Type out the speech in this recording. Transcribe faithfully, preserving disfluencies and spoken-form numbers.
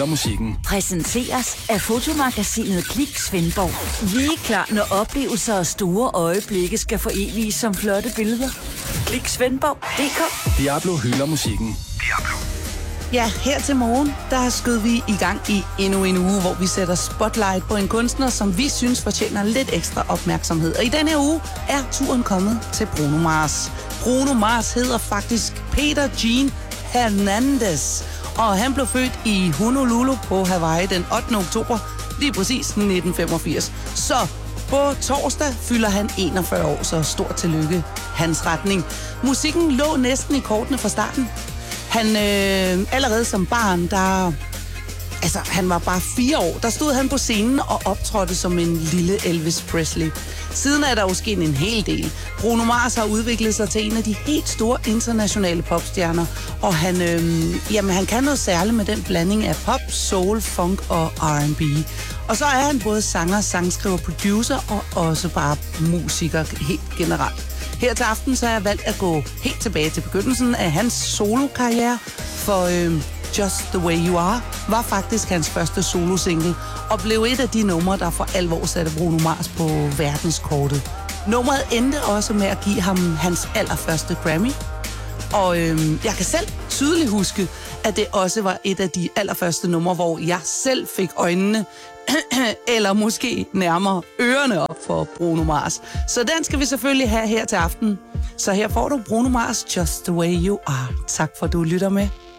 hylder musikken. Præsenteres af fotomagasinet Klik Svendborg. Vi er klar, når oplevelser og store øjeblikke skal foreviges som flotte billeder. Klik Svendborg punktum d k. Diablo hylder musikken. Diablo. Ja, her til morgen, der skød vi i gang i endnu en uge, hvor vi sætter spotlight på en kunstner, som vi synes fortjener lidt ekstra opmærksomhed. Og i denne uge er turen kommet til Bruno Mars. Bruno Mars hedder faktisk Peter Gene Hernandez, og han blev født i Honolulu på Hawaii den ottende oktober, lige præcis nitten femogfirs. Så på torsdag fylder han enogfyrre år, så stort tillykke hans retning. Musikken lå næsten i kortene fra starten. Han øh, allerede som barn, der, altså han var bare fire år, der stod han på scenen og optrådte som en lille Elvis Presley. Siden er der jo sket en hel del. Bruno Mars har udviklet sig til en af de helt store internationale popstjerner, og han, øh, jamen, han kan noget særligt med den blanding af pop, soul, funk og R and B. Og så er han både sanger, sangskriver, producer og også bare musiker helt generelt. Her til aften så har jeg valgt at gå helt tilbage til begyndelsen af hans solokarriere, for øh, Just the Way You Are var faktisk hans første solosingle, og blev et af de numre, der for alvor satte Bruno Mars på verdenskortet. Nummeret endte også med at give ham hans allerførste Grammy, og øh, jeg kan selv tydeligt huske, at det også var et af de allerførste numre, hvor jeg selv fik øjnene, eller måske nærmere ørerne op for Bruno Mars. Så den skal vi selvfølgelig have her til aften. Så her får du Bruno Mars, Just the Way You Are. Tak for, at du lytter med.